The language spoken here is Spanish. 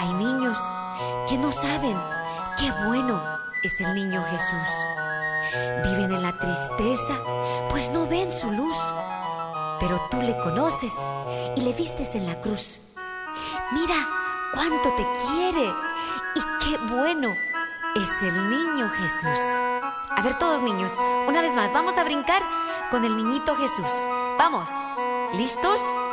Hay niños que no saben qué bueno es el niño Jesús. Viven en la tristeza, pues no ven su luz. Pero tú le conoces y le vistes en la cruz. Mira cuánto te quiere y qué bueno es el niño Jesús. A ver, todos niños, una vez más, vamos a brincar con el niñito Jesús. Vamos, ¿listos?